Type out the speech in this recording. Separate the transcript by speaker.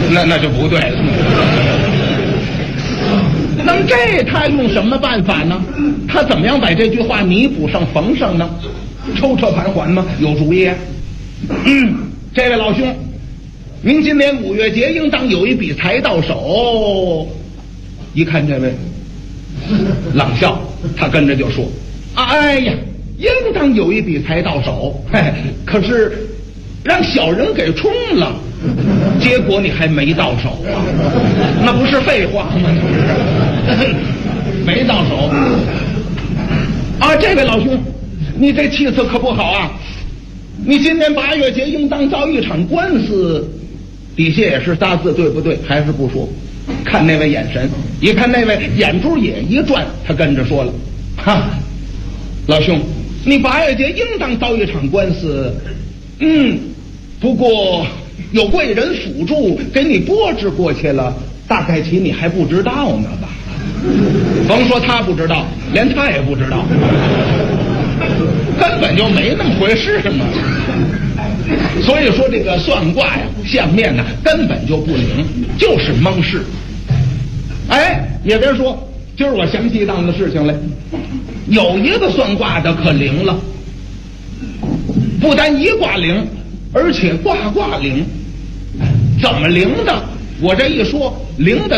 Speaker 1: 那就不对了。那么他用什么办法呢？他怎么样把这句话弥补上缝上呢？抽撤盘桓吗？有主意。这位老兄，您今年5月节应当有一笔财到手。一看这位冷笑，他跟着就说：哎呀，应当有一笔财到手，可是让小人给冲了，结果你还没到手啊，那不是废话吗？没到手啊！这位老兄，你这气色可不好啊！你今年8月节应当遭一场官司，底下也是仨字，对不对？还是不说？看那位眼神，一看那位眼珠也一转，他跟着说了：哈，老兄，你8月节应当遭一场官司，不过有贵人辅助，给你拨置过去了，大概其你还不知道呢吧？甭说他不知道，连他也不知道，根本就没那么回事嘛。所以说这个算卦呀、相面呐，根本就不灵，就是蒙事。哎，也别说，今儿我想起一档子事情来，有一个算卦的可灵了，不单一卦灵，而且卦卦灵。怎么灵的？我这一说，灵的